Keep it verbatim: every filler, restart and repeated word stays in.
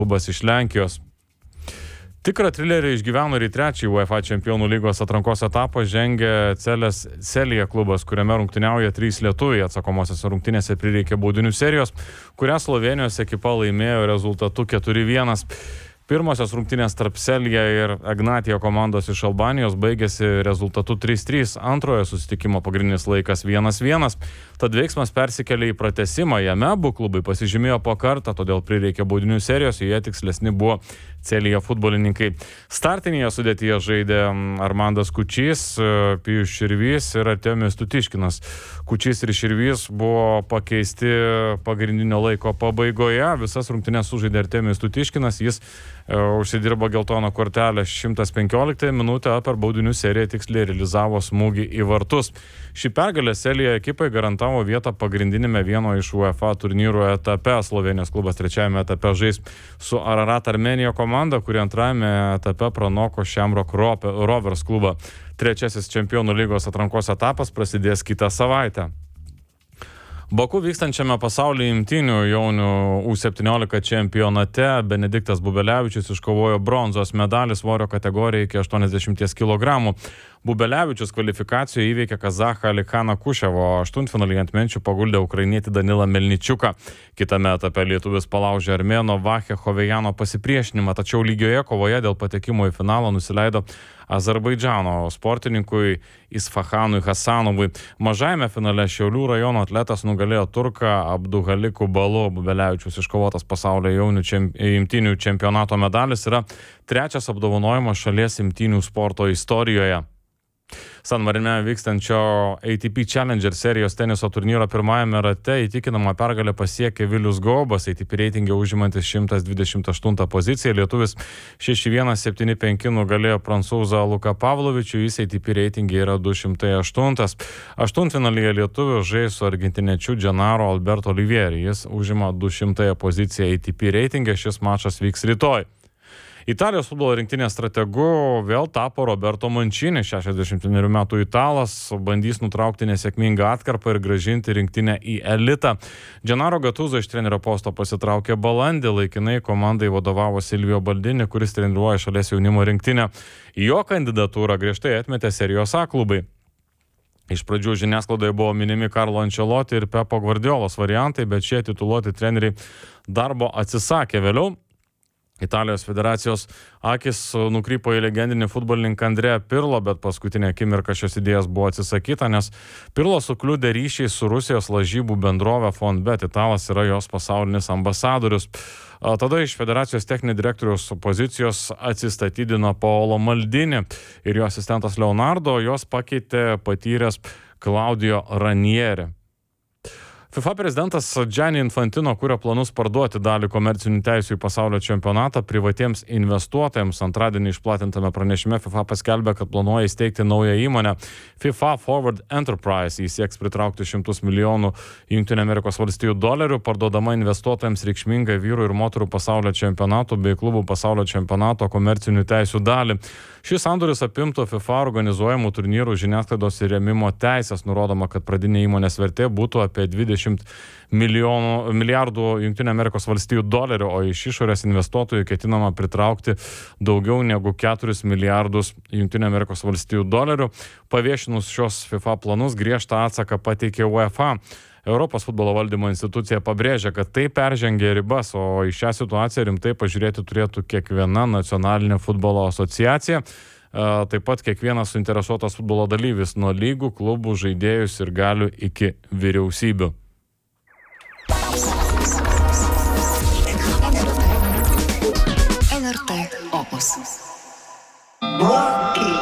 klubas iš Lenkijos. Tikrą trilerį išgyveno ir į trečiąjį UEFA Čempionų lygos atrankos etapą žengė Celės Celija klubas, kuriame rungtyniauja trys lietuviai. Atsakomosiose rungtynėse prireikė baudinių serijos, kurią Slovėnijos ekipa laimėjo rezultatu keturi vienas. Pirmosios rungtynės tarp Celija ir Ignatija komandos iš Albanijos baigėsi rezultatu trys trys. Antrojo susitikimo pagrindinis laikas vienas vienas. Tad veiksmas persikėlė į pratęsimą. Jame abu klubai pasižymėjo po kartą, todėl prireikė baudinių serijos, joje tikslesni buvo Celija futbolininkai. Startinėje sudėtyje žaidė Armandas Kučys, Pijus Širvys ir Artiomis Tutiškinas. Kučys ir Širvys buvo pakeisti pagrindinio laiko pabaigoje. Visas rungtynes sužaidė Artiomis Tutiškinas. Jis užsidirbo geltoną kortelę šimtas penkioliktąją minutę, per baudinių seriją tiksliai realizavo smūgį į vartus. Ši pergalė Celija ekipai garantavo vietą pagrindinėme vieno iš UEFA turnyrų etape. Slovėnijos klubas trečiajame etape žais su Ararat Armėnija komanda, kuri antrajame etape pranoko Shamrock Rovers klubą. Trečiasis Čempionų lygos atrankos etapas prasidės kitą savaitę. Baku vykstančiame pasaulio imtynių jaunių U septyniolika čempionate Benediktas Bubelevičius iškovojo bronzos medalį svorio kategoriją iki aštuoniasdešimt kilogramų. Bubelevičius kvalifikacijoje įveikė Kazachą Alikaną Kuševo, aštuntfinalyje ant menčių paguldė ukrainietį Danilą Melničiuką. Kitame etape lietuvis palaužė armėno Vachė Hovejano pasipriešinimą, tačiau lygioje kovoje dėl patekimo į finalą nusileido Azerbaidžano sportininkui Isfahanui Hasanovui. Mažajame finale Šiaulių rajono atletas nugalėjo turką Abduhaliku Balu. Bubelevičius iškovotas pasaulio jaunių čemp... imtynių čempionato medalis yra trečias apdovanojimas šalies imtynių sporto istorijoje. San Marine vykstančio A T P Challenger serijos teniso turnyro pirmajame rate įtikinamą pergalę pasiekė Vilius Gaubas, A T P reitinge užimantis šimtas dvidešimt aštuntą poziciją. Lietuvis šeši vienas septyni penki nugalėjo prancūzą Luką Pavlovičių, jis A T P reitinge yra du šimtai aštuntas. Aštuntfinalyje lietuvių žais su argentiniečiu Gennaro Alberto Olivieri, jis užima du šimtąją poziciją A T P reitinge, šis mačas vyks rytoj. Italijos futbolo rinktinės strategu vėl tapo Roberto Mancini, šešiasdešimt vienerių metų italas, bandys nutraukti nesėkmingą atkarpą ir grąžinti rinktinę į elitą. Gennaro Gattuso iš trenerio posto pasitraukė balandį, laikinai komandai vadovavo Silvio Baldini, kuris treniruoja šalies jaunimo rinktinę. Jo kandidatūrą griežtai atmetė Serijos A klubai. Iš pradžių žiniasklaidoje buvo minimi Carlo Ancelotti ir Pepo Guardiolos variantai, bet šie tituluoti treneriai darbo atsisakė vėliau. Italijos federacijos akis nukrypo į legendinį futbolininką Andrea Pirlo, bet paskutinė akimirka šios idėjas buvo atsisakyta, nes Pirlo sukliudė ryšiai su Rusijos lažybų bendrovė Fonbet. Italas yra jos pasaulinis ambasadorius. Tada iš federacijos techninio direktoriaus pozicijos atsistatydino Paolo Maldini ir jo asistentas Leonardo, jos pakeitė patyręs Claudio Ranieri. FIFA prezidentas Gianni Infantino kuria planus parduoti dalį komercinių teisių į pasaulio čempionatą privatiems investuotojams. Antradienį išplatintame pranešime FIFA paskelbė, kad planuoja įsteigti naują įmonę FIFA Forward Enterprise. Jis sieks pritraukti šimtus milijonų Jungtinių Amerikos valstijų dolerių, parduodama investuotojams reikšmingą vyrų ir moterų pasaulio čempionatų bei klubų pasaulio čempionato komercinių teisių dalį. Šis sandoris apimtų FIFA organizuojamų turnyrų žiniasklaidos ir rėmimo teisės, nurodoma, kad pradinė įmonės vertė būtų apie dvidešimt milijonų, milijardų Jungtinių Amerikos valstijų dolerių, o iš išorės investuotojų ketinama pritraukti daugiau negu keturis milijardus Jungtinių Amerikos valstijų dolerių. Paviešinus šios FIFA planus griežtą atsaką pateikė UEFA. Europos futbolo valdymo institucija pabrėžia, kad tai peržengė ribas, o į šią situaciją rimtai pažiūrėti turėtų kiekviena nacionalinė futbolo asociacija. Taip pat kiekvienas suinteresuotas futbolo dalyvis nuo lygų, klubų, žaidėjus ir galių iki vyriausybių. L R T Opus.